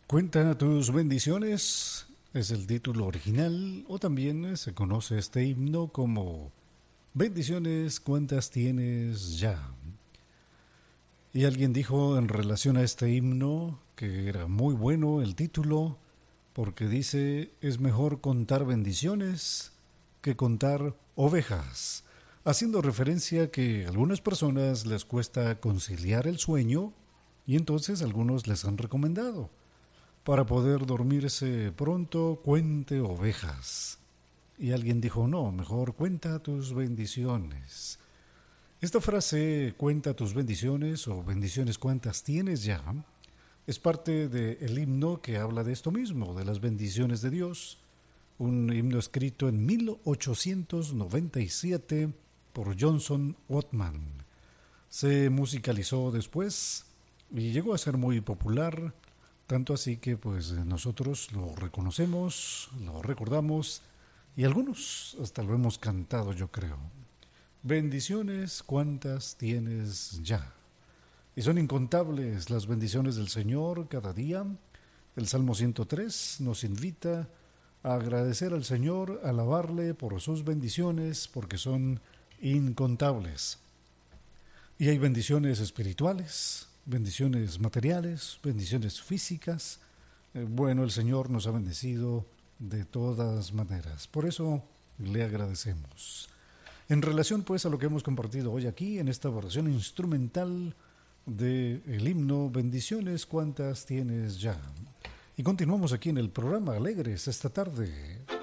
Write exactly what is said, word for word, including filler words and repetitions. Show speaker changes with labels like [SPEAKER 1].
[SPEAKER 1] Cuenta tus bendiciones, es el título original, o también se conoce este himno como Bendiciones, ¿cuántas tienes ya? Y alguien dijo en relación a este himno que era muy bueno el título, porque dice, es mejor contar bendiciones que contar ovejas, haciendo referencia a que a algunas personas les cuesta conciliar el sueño y entonces algunos les han recomendado, para poder dormirse pronto, cuente ovejas. Y alguien dijo, no, mejor cuenta tus bendiciones. Esta frase, cuenta tus bendiciones o bendiciones cuántas tienes ya, es parte del himno que habla de esto mismo, de las bendiciones de Dios. Un himno escrito en mil ochocientos noventa y siete por Johnson Ottman. Se musicalizó después y llegó a ser muy popular, tanto así que pues nosotros lo reconocemos, lo recordamos y algunos hasta lo hemos cantado, yo creo. Bendiciones, ¿cuántas tienes ya? Y son incontables las bendiciones del Señor cada día. El Salmo ciento tres nos invita a agradecer al Señor, a alabarle por sus bendiciones, porque son incontables. Y hay bendiciones espirituales, bendiciones materiales, bendiciones físicas. Eh, bueno, el Señor nos ha bendecido de todas maneras. Por eso le agradecemos. En relación pues a lo que hemos compartido hoy aquí en esta versión instrumental del himno Bendiciones, ¿cuántas tienes ya? Y continuamos aquí en el programa Alegres esta tarde.